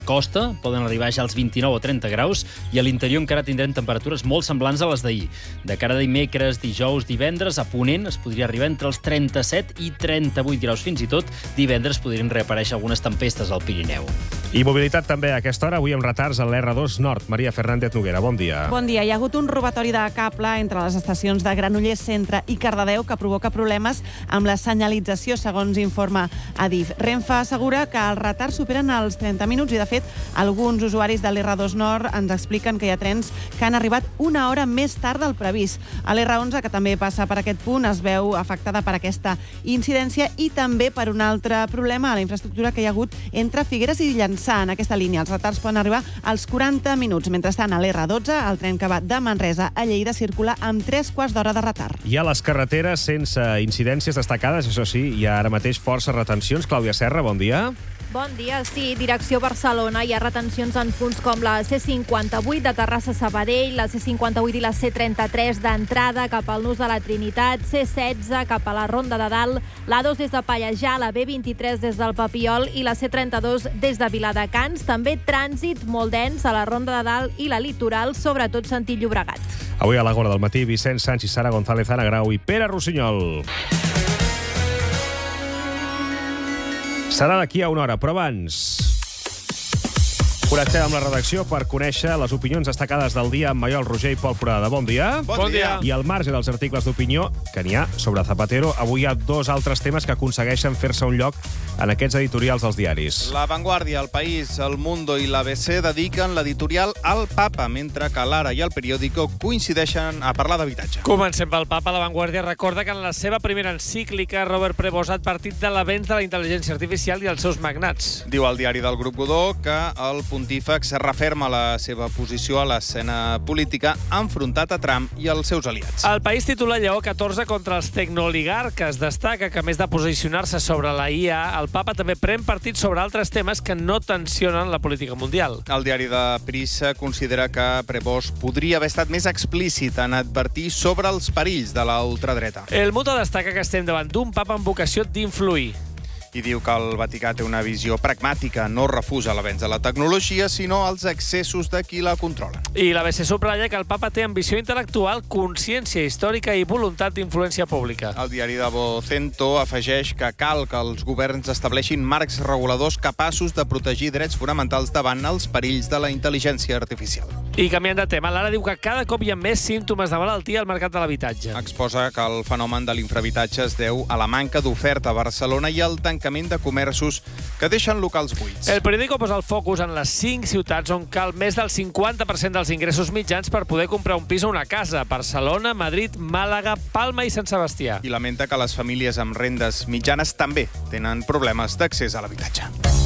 costa poden arribar ja als 29 o 30 graus i a l'interior encara tindrem temperatures molt semblants a les d'ahir. De cara a dimecres, dijous, divendres, a Ponent es podria arribar entre els 37 i 38 graus. Fins i tot divendres podrien reaparèixer algunes tempestes al Pirineu. I mobilitat també a aquesta hora, avui amb retards a l'R2 Nord. Maria Fernández Noguera, bon dia. Bon dia. Hi ha hagut un robatori de cable entre les estacions de Granollers Centre i Cardedeu que provoca problemes amb la senyalització, segons informa Adif. Renfe assegura que els retards superen els 30 minuts i, de fet, alguns usuaris de l'R2 Nord ens expliquen que hi ha trens que han arribat una hora més tard del previst. A l'R11, que també passa per aquest punt, es veu afectada per aquesta incidència i també per un altre problema a la infraestructura que hi ha hagut entre Figueres i Llançà. En aquesta línia els retards poden arribar als 40 minuts. Mentrestant, a l'R12, el tren que va de Manresa a Lleida circula amb 3/4 d'hora de retard. I a les carreteres sense incidències destacades, això sí, hi ha ara mateix força retencions. Clàudia Serra, bon dia. Bon dia, sí. Direcció Barcelona. Hi ha retencions en punts com la C58 de Terrassa a Sabadell, la C58 i la C33 d'entrada cap al Nus de la Trinitat, C16 cap a la Ronda de Dalt, l'A2 des de Pallejà, la B23 des del Papiol i la C32 des de Viladecans. També trànsit molt dens a la Ronda de Dalt i la Litoral, sobretot sentit Llobregat. Avui a l'Agora del matí, Vicenç Sanchis, Sara González, Ana Grau i Pere Rossinyol. Serà d'aquí a una hora, però abans connectem amb la redacció per conèixer les opinions destacades del dia amb Maiol Roger i Pol Forada. Bon dia. Bon dia. I al marge dels articles d'opinió, que n'hi ha sobre Zapatero, avui hi ha dos altres temes que aconsegueixen fer-se un lloc en aquests editorials dels diaris. La Vanguardia, El País, El Mundo i l'ABC dediquen l'editorial al Papa, mentre que l'Ara i El Periódico coincideixen a parlar d'habitatge. Comencem pel Papa. La Vanguardia recorda que en la seva primera encíclica Robert Prevost ha advertit de l'avenç de la intel·ligència artificial i els seus magnats. Diu al diari del Grup Godó que el pontífex referma la seva posició a l'escena política enfrontat a Trump i els seus aliats. El País titula Lleó 14 contra els tecnooligarques. Destaca que, a més de posicionar-se sobre la IA, el Papa també pren partit sobre altres temes que no tensionen la política mundial. El diari de Prissa considera que Prevost podria haver estat més explícit en advertir sobre els perills de la ultradreta. El Mundo destaca que estem davant d'un Papa amb vocació d'influir. I diu que el Vaticà té una visió pragmàtica, no refusa l'avenç de la tecnologia, sinó els excessos de qui la controla. I l'ABC subratlla que el Papa té ambició intel·lectual, consciència històrica i voluntat d'influència pública. El diari de Vocento afegeix que cal que els governs estableixin marcs reguladors capaços de protegir drets fonamentals davant els perills de la intel·ligència artificial. I canviant de tema, l'Ara diu que cada cop hi ha més símptomes de malaltia al mercat de l'habitatge. Exposa que el fenomen de l'infrahabitatge es deu a la manca d'oferta a Barcelona i al tancament de comerços que deixen locals buits. El Periódico posa el focus en les 5 ciutats on cal més del 50% dels ingressos mitjans per poder comprar un pis o una casa: Barcelona, Madrid, Màlaga, Palma i Sant Sebastià. I lamenta que les famílies amb rendes mitjanes també tenen problemes d'accés a l'habitatge.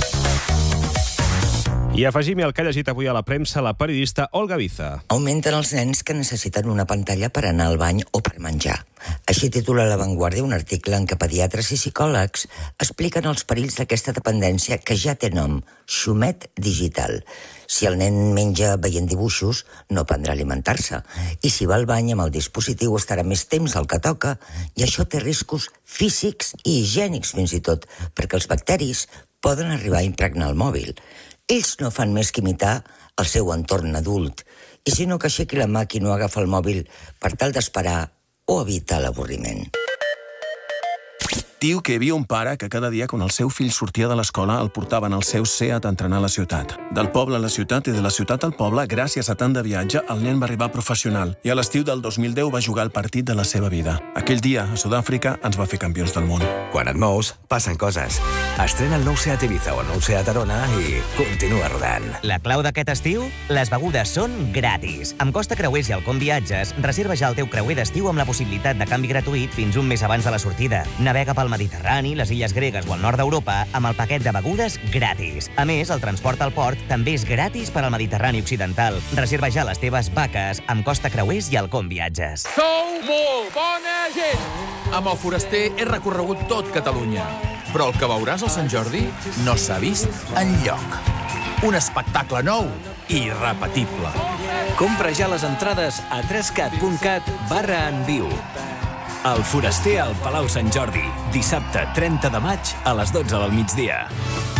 I afegim el que ha llegit avui a la premsa la periodista Olga Biza. Augmenten els nens que necessiten una pantalla per anar al bany o per menjar. Així titula La Vanguardia un article en què pediatres i psicòlegs expliquen els perills d'aquesta dependència que ja té nom, xumet digital. Si el nen menja veient dibuixos, no aprendrà a alimentar-se. I si va al bany amb el dispositiu estarà més temps al que toca, i això té riscos físics i higiènics fins i tot, perquè els bacteris poden arribar a impregnar el mòbil. Ells no fan més que imitar el seu entorn adult, i si no que aixequi la mà qui no agafa el mòbil per tal d'esperar o evitar l'avorriment. Diu que hi havia un pare que cada dia quan el seu fill sortia de l'escola el portaven al seu Seat a entrenar a la ciutat. Del poble a la ciutat i de la ciutat al poble, gràcies a tant de viatge, el nen va arribar professional i a l'estiu del 2010 va jugar el partit de la seva vida. Aquell dia, a Sud-àfrica, ens va fer campions del món. Quan et mous, passen coses. Estrena el nou Seat Ibiza o el nou Seat Arona i continua rodant. La clau d'aquest estiu? Les begudes són gratis. Amb Costa Creuers i el Com Viatges, reserva ja el teu creuer d'estiu amb la possibilitat de canvi gratuït fins un mes abans de la sortida. Navega pel Mediterrani, les illes gregues o el nord d'Europa amb el paquet de begudes gratis. A més, el transport al port també és gratis per al Mediterrani Occidental. Reserva ja les teves vaques amb Costa Creuers i el Com Viatges. Sou molt bona gent! Amb el Foraster he recorregut tot Catalunya, però el que veuràs al Sant Jordi no s'ha vist enlloc. Un espectacle nou i irrepetible. Compra ja les entrades a 3cat.cat/enviu. El Foraster al Palau Sant Jordi, dissabte 30 de maig a les 12 del migdia.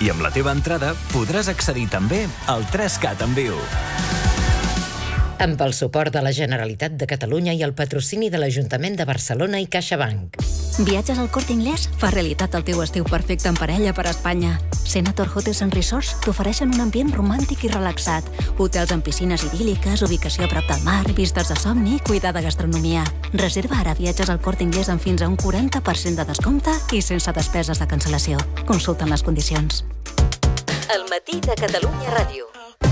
I amb la teva entrada podràs accedir també al 3CAT en viu. Amb el suport de la Generalitat de Catalunya i el patrocini de l'Ajuntament de Barcelona i CaixaBank. Viatges al Corte Inglés? Fa realitat el teu estiu perfecte en parella per Espanya. Senator Hotels & Resorts t'ofereixen un ambient romàntic i relaxat. Hotels amb piscines idíl·liques, ubicació a prop del mar, vistes de somni i cuidada gastronomia. Reserva ara viatges al Corte Inglés amb fins a un 40% de descompte i sense despeses de cancel·lació. Consulten les condicions. El matí de Catalunya Ràdio.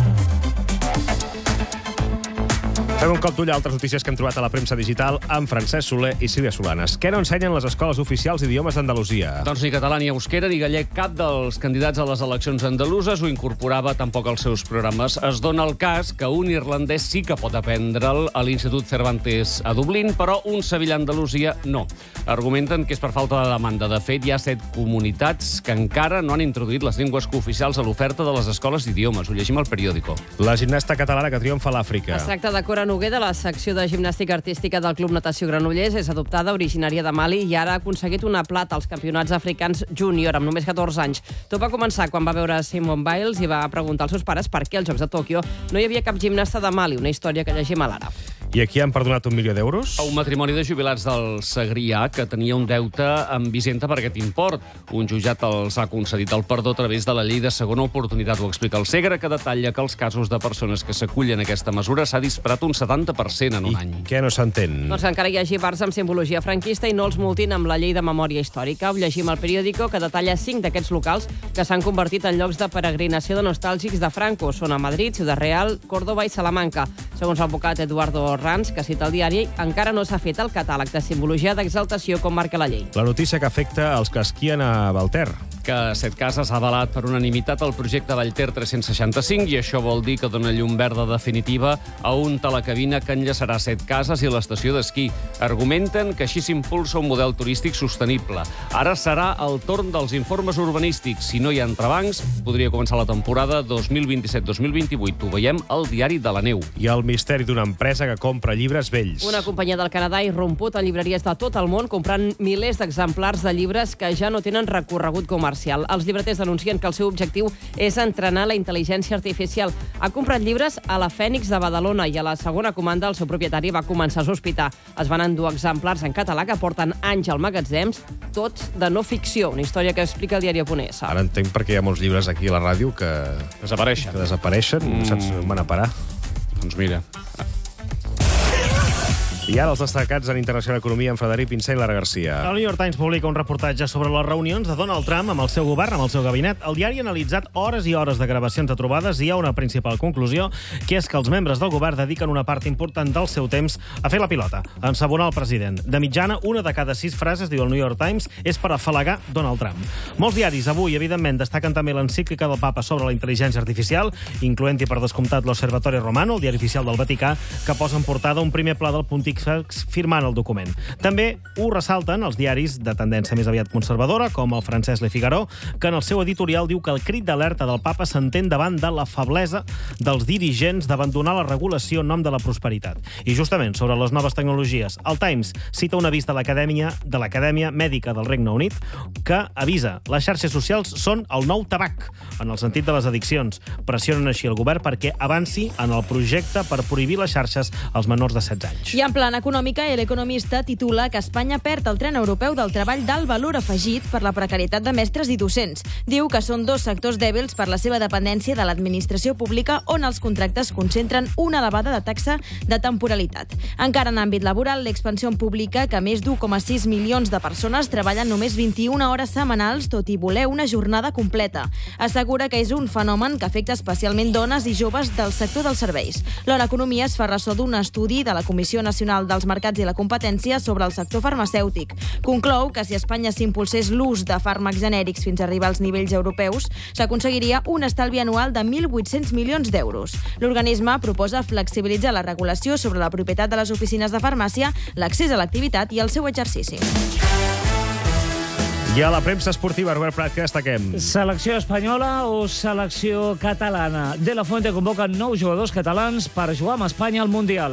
Fem un cop d'ull a altres notícies que hem trobat a la premsa digital amb Francesc Soler i Sílvia Solanes. Què no ensenyen les escoles oficials d'idiomes d'Andalusia? Doncs ni català ni euskera ni gallec, cap dels candidats a les eleccions andaluses ho incorporava tampoc als seus programes. Es dona el cas que un irlandès sí que pot aprendre'l a l'Institut Cervantes a Dublín, però un sevillà a Andalusia no. Argumenten que és per falta de demanda. De fet, hi ha 7 comunitats que encara no han introduït les llengües cooficials a l'oferta de les escoles d'idiomes. Ho llegim al periòdico. La gimnasta catalana que triomfa a l'Àfrica. Es tracta de Cora Noguer, de la secció de gimnàstica artística del Club Natació Granollers. És adoptada, originària de Mali, i ara ha aconseguit una plata als campionats africans júnior amb només 14 anys. Tot va començar quan va veure Simone Biles i va preguntar als seus pares per què als Jocs de Tòquio no hi havia cap gimnasta de Mali, una història que llegim a l'Ara. I aquí han perdonat $1 milió? Un matrimoni de jubilats del Segrià que tenia un deute amb Vicenta per aquest import. Un jutjat els ha concedit el perdó a través de la llei de segona oportunitat. Ho explica el Segre, que detalla que els casos de persones que s'acullen a aquesta mesura s'ha disparat un 70% en un any. Què no s'entén? Doncs que encara hi hagi bars amb simbologia franquista i no els multin amb la llei de memòria històrica. Ho llegim al periòdico, que detalla 5 d'aquests locals que s'han convertit en llocs de peregrinació de nostàlgics de Franco. Són a Madrid, Ciudad Real, Córdoba i Salamanca. Segons l'advocat Eduardo Ranz, que cita el diari, encara no s'ha fet el catàleg de simbologia d'exaltació com marca la llei. La notícia que afecta els que esquien a Valter. Que Setcases ha avalat per unanimitat el projecte Vallter 365 i això vol dir que dona llum verda definitiva a un telecabina que enllaçarà Setcases i l'estació d'esquí. Argumenten que així s'impulsa un model turístic sostenible. Ara serà el torn dels informes urbanístics. Si no hi ha entrebancs, podria començar la temporada 2027-2028. Ho veiem al Diari de la Neu. I el misteri d'una empresa que compra llibres vells. Una companyia del Canadà ha irromput a llibreries de tot el món comprant milers d'exemplars de llibres que ja no tenen recorregut comercial. Els llibreters denuncien que el seu objectiu és entrenar la intel·ligència artificial. Ha comprat llibres a la Fènix de Badalona i a la segona comanda el seu propietari va començar a sospitar. Es van endur exemplars en català que porten anys al magatzems, tots de no ficció, una història que explica el diari Japonès. Ara entenc perquè hi ha molts llibres aquí a la ràdio que desapareixen. No saps on van a parar. Doncs mira. I ara els destacats en Internacional Economia amb Frederic Pinsà i Lara Garcia. El New York Times publica un reportatge sobre les reunions de Donald Trump amb el seu govern, amb el seu gabinet. El diari ha analitzat hores i hores de gravacions de trobades i hi ha una principal conclusió, que és que els membres del govern dediquen una part important del seu temps a fer la pilota, a ensabonar el president. De mitjana, una de cada 6 frases, diu el New York Times, és per afalagar Donald Trump. Molts diaris avui, evidentment, destaquen també l'encíclica del papa sobre la intel·ligència artificial, incloent-hi per descomptat l'Osservatorio Romano, el diari oficial del Vaticà, que posa en portada un primer pla del pontífice firmant el document. També ho ressalten els diaris de tendència més aviat conservadora, com el francès Le Figaro, que en el seu editorial diu que el crit d'alerta del papa s'entén davant de la feblesa dels dirigents d'abandonar la regulació en nom de la prosperitat. I justament sobre les noves tecnologies, el Times cita un avís de l'Acadèmia Mèdica del Regne Unit que avisa les xarxes socials són el nou tabac, en el sentit de les addiccions. Pressionen així el govern perquè avanci en el projecte per prohibir les xarxes als menors de 16 anys. I en plan econòmica, El Economista titula que Espanya perd el tren europeu del treball d'alt valor afegit per la precarietat de mestres i docents. Diu que són 2 sectors dèbils per la seva dependència de l'administració pública, on els contractes concentren una elevada de taxa de temporalitat. Encara en àmbit laboral, l'Expansión publica que més d'1,6 milions de persones treballen només 21 hores setmanals, tot i voler una jornada completa. Assegura que és un fenomen que afecta especialment dones i joves del sector dels serveis. L'Hora Economia es fa ressò d'un estudi de la Comissió Nacional dels Mercats i la Competència sobre el sector farmacèutic. Conclou que si a Espanya s'impulsés l'ús de fàrmacs genèrics fins a arribar als nivells europeus, s'aconseguiria un estalvi anual de 1.800 milions d'euros. L'organisme proposa flexibilitzar la regulació sobre la propietat de les oficines de farmàcia, l'accés a l'activitat i el seu exercici. I a la premsa esportiva, Robert Prat, què destaquem? Selecció espanyola o selecció catalana? De la Fuente convoca 9 jugadors catalans per jugar amb Espanya al Mundial.